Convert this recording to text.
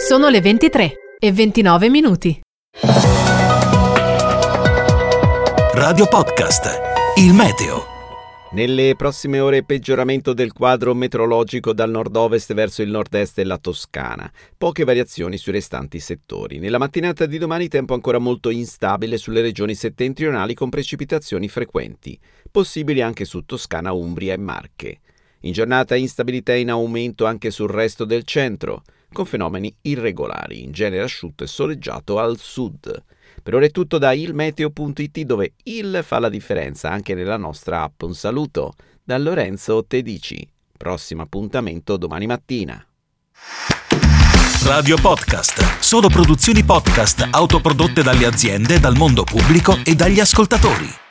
Sono le 23:29. Radio Podcast, il meteo. Nelle prossime ore peggioramento del quadro meteorologico dal nord-ovest verso il nord-est della Toscana. Poche variazioni sui restanti settori. Nella mattinata di domani tempo ancora molto instabile sulle regioni settentrionali con precipitazioni frequenti, possibili anche su Toscana, Umbria e Marche. In giornata instabilità in aumento anche sul resto del centro, con fenomeni irregolari, in genere asciutto e soleggiato al sud. Per ora è tutto da ilmeteo.it, dove il fa la differenza anche nella nostra app. Un saluto da Lorenzo Tedici. Prossimo appuntamento domani mattina. Radio Podcast, solo produzioni podcast autoprodotte dalle aziende, dal mondo pubblico e dagli ascoltatori.